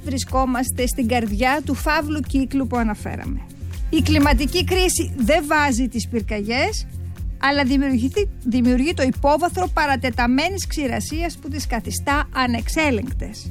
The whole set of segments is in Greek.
βρισκόμαστε στην καρδιά του φαύλου κύκλου που αναφέραμε. Η κλιματική κρίση δεν βάζει τις πυρκαγιές, αλλά δημιουργεί το υπόβαθρο παρατεταμένης ξηρασίας που τις καθιστά ανεξέλεγκτες.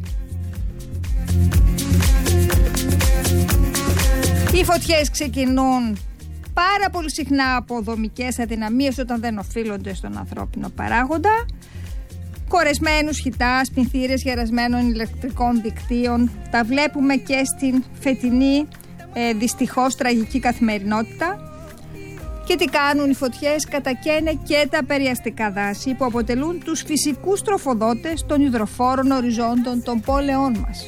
Οι φωτιές ξεκινούν πάρα πολύ συχνά από δομικές αδυναμίες όταν δεν οφείλονται στον ανθρώπινο παράγοντα. Κορεσμένους χιτάς, πινθύρες γερασμένων ηλεκτρικών δικτύων. Τα βλέπουμε και στην φετινή δυστυχώς τραγική καθημερινότητα. Και τι κάνουν οι φωτιές? Κατακαίνε και τα περιαστικά δάση που αποτελούν τους φυσικούς τροφοδότες των υδροφόρων οριζόντων των πόλεων μας.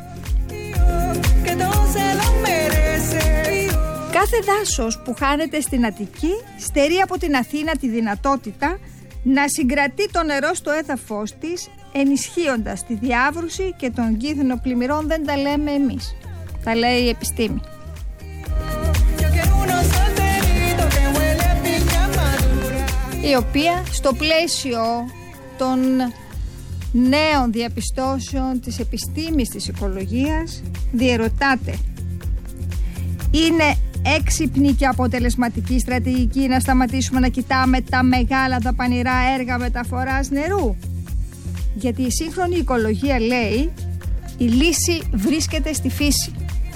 Κάθε δάσος που χάνεται στην Αττική στερεί από την Αθήνα τη δυνατότητα να συγκρατεί το νερό στο έδαφος της, ενισχύοντας τη διάβρωση και τον κίνδυνο πλημμυρών. Δεν τα λέμε εμείς, τα λέει η επιστήμη. Η οποία στο πλαίσιο των νέων διαπιστώσεων της επιστήμης της οικολογίας διερωτάται: είναι έξυπνη και αποτελεσματική στρατηγική να σταματήσουμε να κοιτάμε τα μεγάλα δαπανηρά έργα μεταφοράς νερού? Γιατί η σύγχρονη οικολογία λέει η λύση βρίσκεται στη φύση.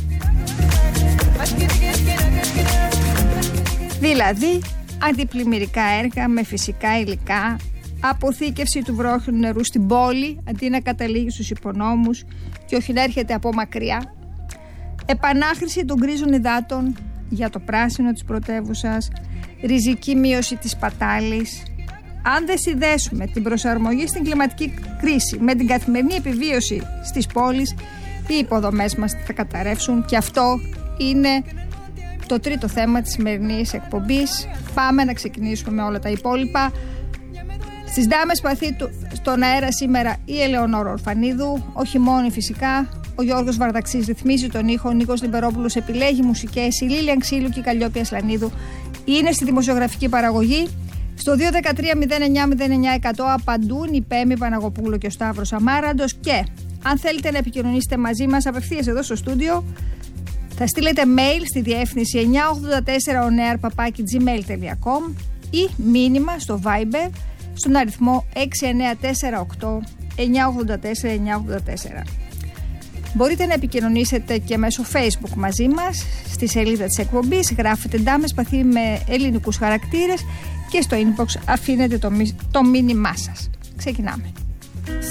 Δηλαδή αντιπλημμυρικά έργα με φυσικά υλικά, αποθήκευση του βρόχινου νερού στην πόλη αντί να καταλήγει στους υπονόμους και όχι να έρχεται από μακριά, επανάχρηση των γκρίζων υδάτων για το πράσινο της πρωτεύουσας, ριζική μείωση της πατάλης. Αν δεν συνδέσουμε την προσαρμογή στην κλιματική κρίση με την καθημερινή επιβίωση στις πόλεις, οι υποδομές μας θα καταρρεύσουν και αυτό είναι το τρίτο θέμα της σημερινής εκπομπής. Πάμε να ξεκινήσουμε με όλα τα υπόλοιπα. Στις Δάμες Παθή στον αέρα σήμερα η Ελεονόρα Ορφανίδου, ο Χειμώνη φυσικά, ο Γιώργος Βαρδαξής ρυθμίζει τον ήχο, ο Νίκος Λιμπερόπουλος επιλέγει μουσικές, η Λίλια Ξύλου και η Καλλιόπη Ασλανίδου είναι στη δημοσιογραφική παραγωγή. Στο 213-09-09-100 απαντούν η Πέμη Παναγοπούλου και ο Σταύρος Αμάραντος. Και αν θέλετε να επικοινωνήσετε μαζί μας απευθείας εδώ στο στούντιο, θα στείλετε mail στη διεύθυνση 984onair@gmail.com ή μήνυμα στο Viber στον αριθμό 6948984 984. Μπορείτε να επικοινωνήσετε και μέσω Facebook μαζί μας στη σελίδα της εκπομπής, γράφετε Ντάμες Παθή με ελληνικούς χαρακτήρες και στο inbox αφήνετε το μήνυμά σας. Ξεκινάμε.